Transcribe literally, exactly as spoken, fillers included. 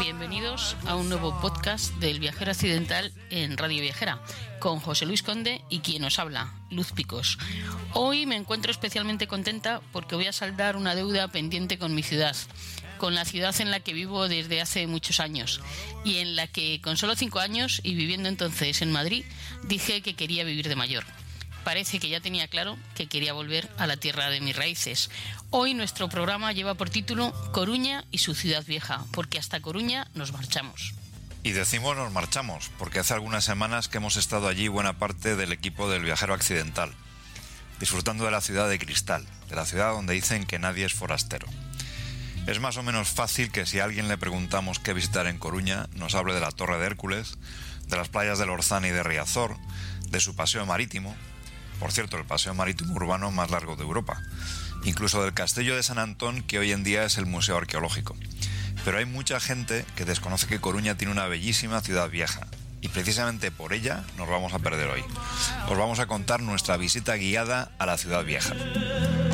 Bienvenidos a un nuevo podcast del Viajero Accidental en Radio Viajera, con José Luis Conde y quien os habla, Luz Picos. Hoy me encuentro especialmente contenta porque voy a saldar una deuda pendiente con mi ciudad, con la ciudad en la que vivo desde hace muchos años y en la que con solo cinco años y viviendo entonces en Madrid dije que quería vivir de mayor. Parece que ya tenía claro que quería volver a la tierra de mis raíces. Hoy nuestro programa lleva por título Coruña y su ciudad vieja, porque hasta Coruña nos marchamos. Y decimos nos marchamos, porque hace algunas semanas que hemos estado allí buena parte del equipo del Viajero Accidental, disfrutando de la ciudad de cristal, de la ciudad donde dicen que nadie es forastero. Es más o menos fácil que si a alguien le preguntamos qué visitar en Coruña, nos hable de la Torre de Hércules, de las playas del Orzán y de Riazor, de su paseo marítimo. Por cierto, el paseo marítimo urbano más largo de Europa. Incluso del Castillo de San Antón, que hoy en día es el Museo Arqueológico. Pero hay mucha gente que desconoce que Coruña tiene una bellísima ciudad vieja. Y precisamente por ella nos vamos a perder hoy. Os vamos a contar nuestra visita guiada a la ciudad vieja.